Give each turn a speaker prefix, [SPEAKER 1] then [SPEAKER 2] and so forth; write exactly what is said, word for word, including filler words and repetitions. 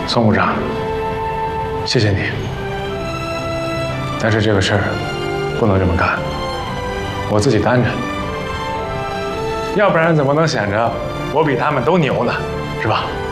[SPEAKER 1] 宋部长，谢谢你。但是这个事儿不能这么干，我自己担着。要不然怎么能显着我比他们都牛呢？是吧？